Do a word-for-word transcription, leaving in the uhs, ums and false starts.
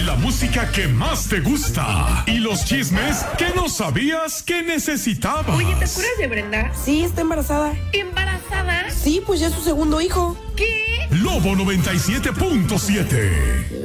la música que más te gusta y los chismes que no sabías que necesitabas. Oye, ¿te acuerdas de Brenda? Sí, está embarazada. ¿Embarazada? Sí, pues ya es su segundo hijo. ¿Qué? Lobo noventa y siete punto siete.